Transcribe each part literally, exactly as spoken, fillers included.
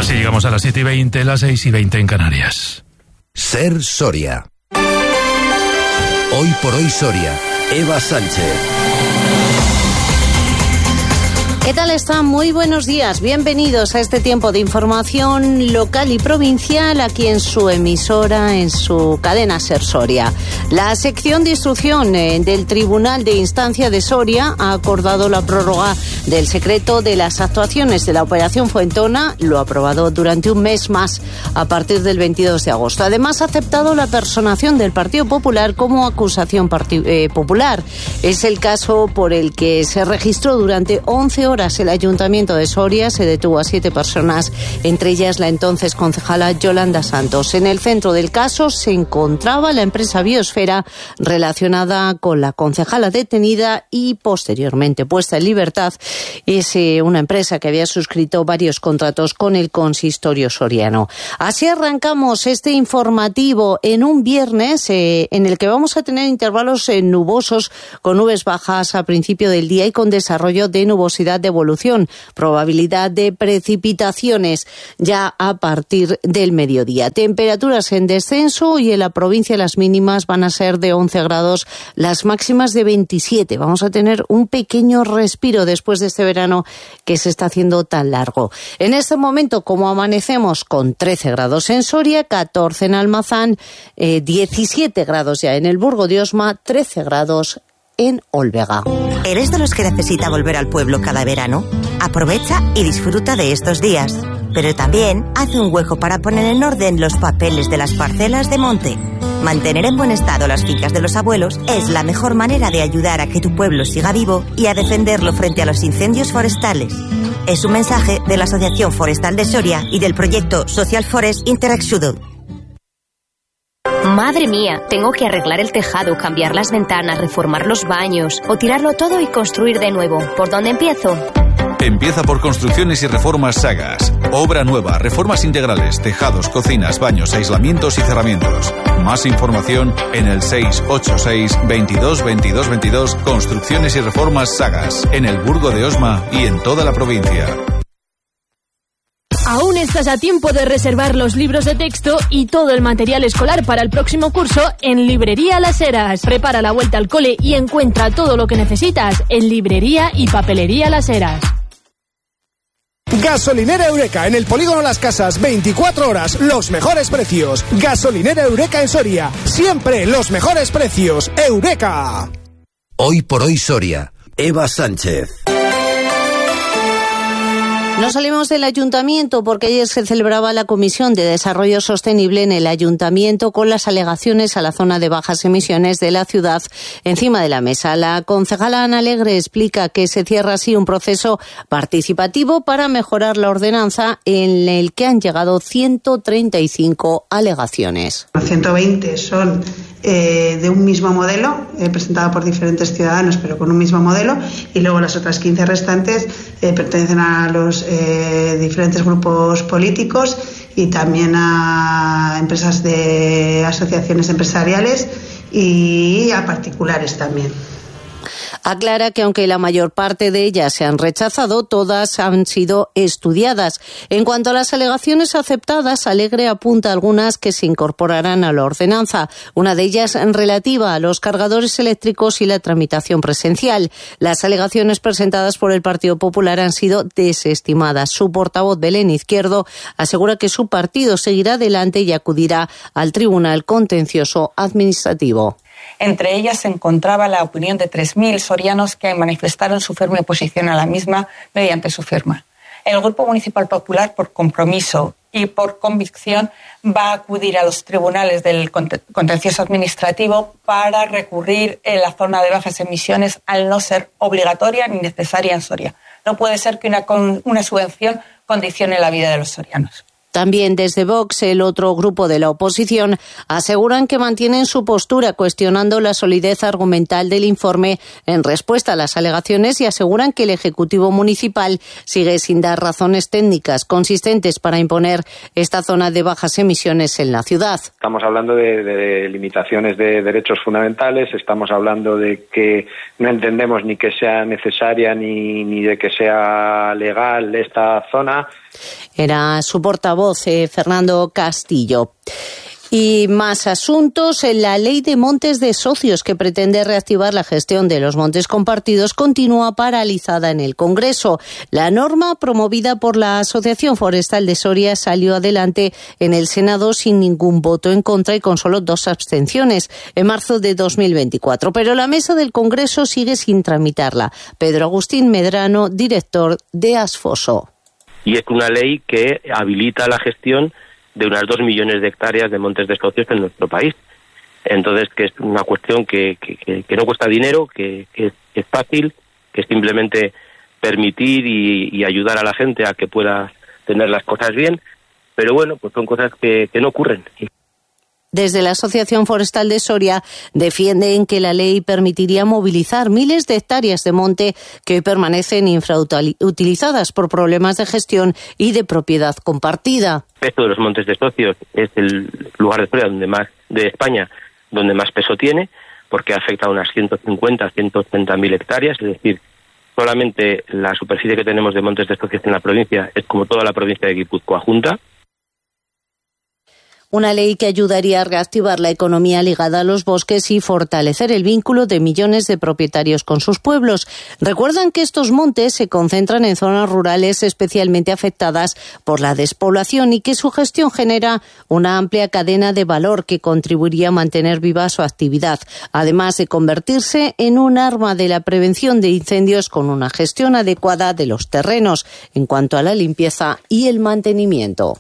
Así llegamos a las siete y veinte, las seis y veinte en Canarias. Ser Soria. Hoy por hoy Soria. Eva Sánchez. ¿Qué tal están? Muy buenos días. Bienvenidos a este tiempo de información local y provincial aquí en su emisora, en su cadena Ser Soria. La sección de instrucción del Tribunal de Instancia de Soria ha acordado la prórroga del secreto de las actuaciones de la Operación Fuentona. Lo ha aprobado durante un mes más a partir del veintidós de agosto. Además, ha aceptado la personación del Partido Popular como acusación parti- eh, popular. Es el caso por el que se registró durante once horas el Ayuntamiento de Soria. Se detuvo a siete personas, entre ellas la entonces concejala Yolanda Santos. En el centro del caso se encontraba la empresa Biosfera, relacionada con la concejala detenida y posteriormente puesta en libertad. Es eh, una empresa que había suscrito varios contratos con el consistorio soriano. Así arrancamos este informativo en un viernes eh, en el que vamos a tener intervalos eh, nubosos, con nubes bajas a principio del día y con desarrollo de nubosidad de evolución, probabilidad de precipitaciones ya a partir del mediodía. Temperaturas en descenso y en la provincia las mínimas van a ser de once grados, las máximas de veintisiete. Vamos a tener un pequeño respiro después de este verano que se está haciendo tan largo. En este momento, como amanecemos con trece grados en Soria, catorce en Almazán, eh, diecisiete grados ya en el Burgo de Osma, trece grados en Olvega. ¿Eres de los que necesita volver al pueblo cada verano? Aprovecha y disfruta de estos días. Pero también hace un hueco para poner en orden los papeles de las parcelas de monte. Mantener en buen estado las fincas de los abuelos es la mejor manera de ayudar a que tu pueblo siga vivo y a defenderlo frente a los incendios forestales. Es un mensaje de la Asociación Forestal de Soria y del proyecto Social Forest Interaction. Madre mía, tengo que arreglar el tejado, cambiar las ventanas, reformar los baños o tirarlo todo y construir de nuevo. ¿Por dónde empiezo? Empieza por Construcciones y Reformas Sagas. Obra nueva, reformas integrales, tejados, cocinas, baños, aislamientos y cerramientos. Más información en el seis ocho seis, veintidós, veintidós, veintidós. Construcciones y Reformas Sagas. En el Burgo de Osma y en toda la provincia. Aún estás a tiempo de reservar los libros de texto y todo el material escolar para el próximo curso en Librería Las Heras. Prepara la vuelta al cole y encuentra todo lo que necesitas en Librería y Papelería Las Heras. Gasolinera Eureka en el Polígono Las Casas, veinticuatro horas, los mejores precios. Gasolinera Eureka en Soria, siempre los mejores precios. Eureka. Hoy por hoy Soria. Eva Sánchez. No salimos del Ayuntamiento porque ayer se celebraba la Comisión de Desarrollo Sostenible en el Ayuntamiento con las alegaciones a la zona de bajas emisiones de la ciudad encima de la mesa. La concejala Ana Alegre explica que se cierra así un proceso participativo para mejorar la ordenanza en el que han llegado ciento treinta y cinco alegaciones. ciento veinte son eh, de un mismo modelo, eh, presentado por diferentes ciudadanos, pero con un mismo modelo, y luego las otras quince restantes eh, pertenecen a los eh, diferentes grupos políticos y también a empresas de asociaciones empresariales y a particulares también. Aclara que aunque la mayor parte de ellas se han rechazado, todas han sido estudiadas. En cuanto a las alegaciones aceptadas, Alegre apunta algunas que se incorporarán a la ordenanza. Una de ellas relativa a los cargadores eléctricos y la tramitación presencial. Las alegaciones presentadas por el Partido Popular han sido desestimadas. Su portavoz, Belén Izquierdo, asegura que su partido seguirá adelante y acudirá al Tribunal Contencioso Administrativo. Entre ellas se encontraba la opinión de tres mil sorianos que manifestaron su firme oposición a la misma mediante su firma. El Grupo Municipal Popular, por compromiso y por convicción, va a acudir a los tribunales del contencioso administrativo para recurrir en la zona de bajas emisiones al no ser obligatoria ni necesaria en Soria. No puede ser que una, una subvención condicione la vida de los sorianos. También desde Vox, el otro grupo de la oposición, aseguran que mantienen su postura cuestionando la solidez argumental del informe en respuesta a las alegaciones y aseguran que el Ejecutivo Municipal sigue sin dar razones técnicas consistentes para imponer esta zona de bajas emisiones en la ciudad. Estamos hablando de, de limitaciones de derechos fundamentales, estamos hablando de que no entendemos ni que sea necesaria ni, ni de que sea legal esta zona. Era su portavoz, eh, Fernando Castillo. Y más asuntos. La ley de montes de socios, que pretende reactivar la gestión de los montes compartidos, continúa paralizada en el Congreso. La norma, promovida por la Asociación Forestal de Soria, salió adelante en el Senado sin ningún voto en contra y con solo dos abstenciones en marzo de dos mil veinticuatro. Pero la mesa del Congreso sigue sin tramitarla. Pedro Agustín Medrano, director de Asfoso. Y es una ley que habilita la gestión de unas dos millones de hectáreas de montes de socios en nuestro país. Entonces, que es una cuestión que, que, que no cuesta dinero, que, que, es, que es fácil, que es simplemente permitir y, y ayudar a la gente a que pueda tener las cosas bien, pero bueno, pues son cosas que, que no ocurren. Desde la Asociación Forestal de Soria defienden que la ley permitiría movilizar miles de hectáreas de monte que hoy permanecen infrautilizadas por problemas de gestión y de propiedad compartida. El peso de los montes de socios es el lugar de Soria donde más, de España donde más peso tiene, porque afecta a unas ciento cincuenta, ciento ochenta mil hectáreas, es decir, solamente la superficie que tenemos de montes de socios en la provincia es como toda la provincia de Guipúzcoa junta. Una ley que ayudaría a reactivar la economía ligada a los bosques y fortalecer el vínculo de millones de propietarios con sus pueblos. Recuerdan que estos montes se concentran en zonas rurales especialmente afectadas por la despoblación y que su gestión genera una amplia cadena de valor que contribuiría a mantener viva su actividad, además de convertirse en un arma de la prevención de incendios con una gestión adecuada de los terrenos en cuanto a la limpieza y el mantenimiento.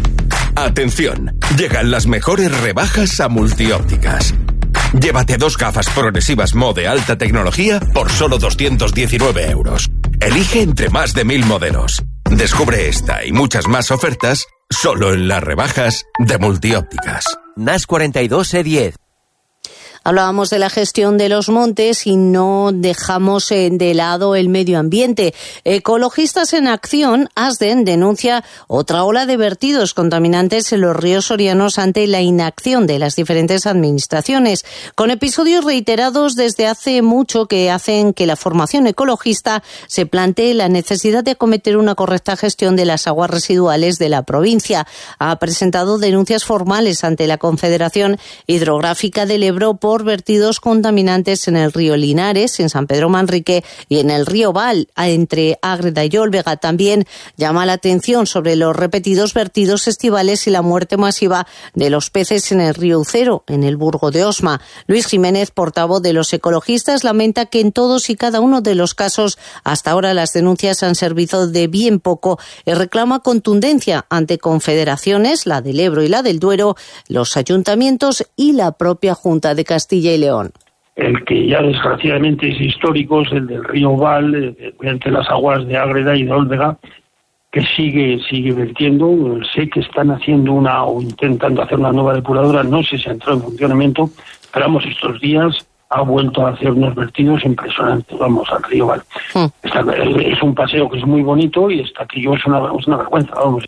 Atención, llegan las mejores rebajas a Multiópticas. Llévate dos gafas progresivas Mo de alta tecnología por solo doscientos diecinueve euros. Elige entre más de mil modelos. Descubre esta y muchas más ofertas solo en las rebajas de Multiópticas. N A S cuarenta y dos E diez. Hablábamos de la gestión de los montes y no dejamos de lado el medio ambiente. Ecologistas en Acción, ASDEN, denuncia otra ola de vertidos contaminantes en los ríos sorianos ante la inacción de las diferentes administraciones, con episodios reiterados desde hace mucho que hacen que la formación ecologista se plantee la necesidad de acometer una correcta gestión de las aguas residuales de la provincia. Ha presentado denuncias formales ante la Confederación Hidrográfica del Ebro por por vertidos contaminantes en el río Linares, en San Pedro Manrique y en el río Val, entre Ágreda y Ólvega. También llama la atención sobre los repetidos vertidos estivales y la muerte masiva de los peces en el río Ucero, en el Burgo de Osma. Luis Jiménez, portavoz de los ecologistas, lamenta que en todos y cada uno de los casos hasta ahora las denuncias han servido de bien poco y reclama contundencia ante confederaciones, la del Ebro y la del Duero, los ayuntamientos y la propia Junta de Castilla y León. El que ya desgraciadamente es histórico es el del río Val, entre las aguas de Ágreda y de Ólvega, que sigue sigue vertiendo. Sé que están haciendo una o intentando hacer una nueva depuradora, no sé si ha entrado en funcionamiento, pero vamos, estos días ha vuelto a hacer unos vertidos impresionantes, vamos, al río Val. Mm. Está, es un paseo que es muy bonito y está aquello es una, es una vergüenza, vamos.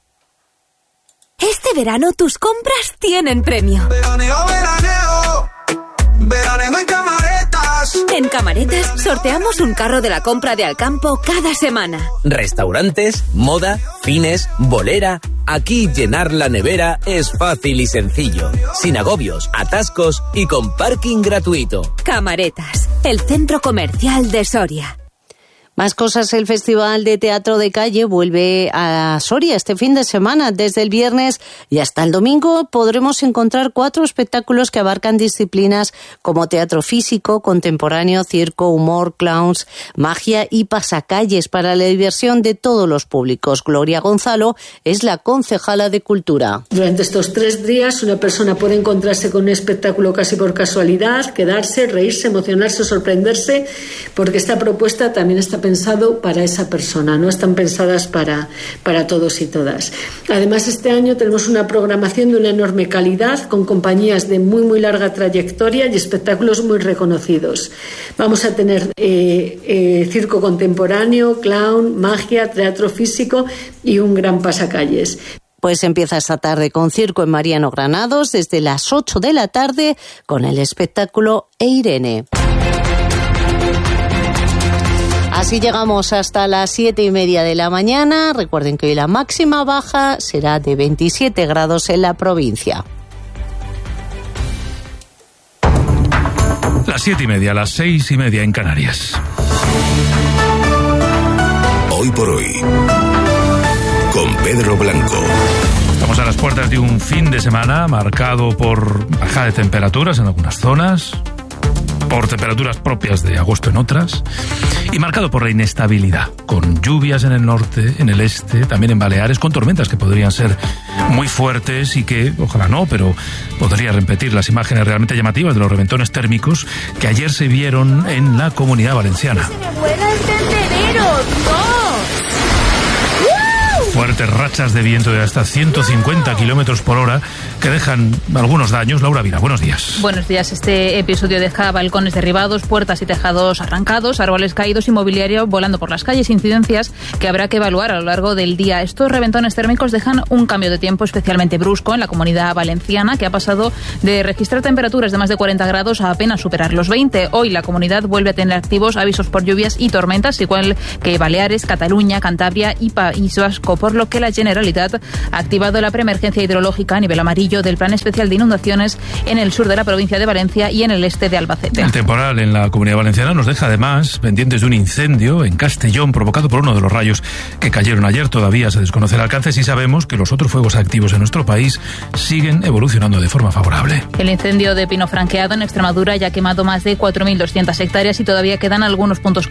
Este verano tus compras tienen premio. Veraneo, veraneo. Veraneo en Camaretas. En Camaretas sorteamos un carro de la compra de Alcampo cada semana. Restaurantes, moda, cines, bolera. Aquí llenar la nevera es fácil y sencillo. Sin agobios, atascos y con parking gratuito. Camaretas, el centro comercial de Soria. Más cosas, el Festival de Teatro de Calle vuelve a Soria este fin de semana. Desde el viernes y hasta el domingo podremos encontrar cuatro espectáculos que abarcan disciplinas como teatro físico, contemporáneo, circo, humor, clowns, magia y pasacalles para la diversión de todos los públicos. Gloria Gonzalo es la concejala de Cultura. Durante estos tres días una persona puede encontrarse con un espectáculo casi por casualidad, quedarse, reírse, emocionarse, sorprenderse, porque esta propuesta también está está pensado para esa persona, no están pensadas para, para todos y todas. Además, este año tenemos una programación de una enorme calidad, con compañías de muy, muy larga trayectoria y espectáculos muy reconocidos. Vamos a tener eh, eh, circo contemporáneo, clown, magia, teatro físico y un gran pasacalles. Pues empieza esta tarde con circo en Mariano Granados desde las ocho de la tarde con el espectáculo Eirene. Así llegamos hasta las siete y media de la mañana. Recuerden que hoy la máxima baja será de veintisiete grados en la provincia. Las siete y media, las seis y media en Canarias. Hoy por hoy, con Pedro Blanco. Estamos a las puertas de un fin de semana marcado por bajada de temperaturas en algunas zonas, por temperaturas propias de agosto en otras, y marcado por la inestabilidad, con lluvias en el norte, en el este, también en Baleares, con tormentas que podrían ser muy fuertes y que, ojalá no, pero podría repetir las imágenes realmente llamativas de los reventones térmicos que ayer se vieron en la Comunidad Valenciana. ¡Se me vuela el tendedero! ¡No! Fuertes rachas de viento de hasta ciento cincuenta kilómetros por hora que dejan algunos daños. Laura Vila, buenos días. Buenos días. Este episodio deja balcones derribados, puertas y tejados arrancados, árboles caídos y mobiliario volando por las calles, incidencias que habrá que evaluar a lo largo del día. Estos reventones térmicos dejan un cambio de tiempo especialmente brusco en la Comunidad Valenciana, que ha pasado de registrar temperaturas de más de cuarenta grados a apenas superar los veinte. Hoy la comunidad vuelve a tener activos avisos por lluvias y tormentas, igual que Baleares, Cataluña, Cantabria y País Vasco, por lo que la Generalitat ha activado la preemergencia hidrológica a nivel amarillo del Plan Especial de Inundaciones en el sur de la provincia de Valencia y en el este de Albacete. El temporal en la Comunidad Valenciana nos deja además pendientes de un incendio en Castellón provocado por uno de los rayos que cayeron ayer. Todavía se desconoce el alcance y sabemos que los otros fuegos activos en nuestro país siguen evolucionando de forma favorable. El incendio de Pino Franqueado en Extremadura ya ha quemado más de cuatro mil doscientas hectáreas y todavía quedan algunos puntos